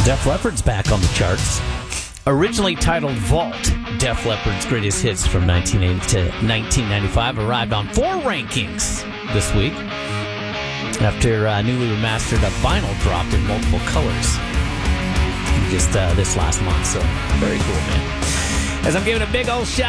Def Leppard's back on the charts. Originally titled Vault, Def Leppard's Greatest Hits from 1980 to 1995 arrived on 4 rankings this week after newly remastered a vinyl dropped in multiple colors just this last month. So very cool, man. As I'm giving a big old shout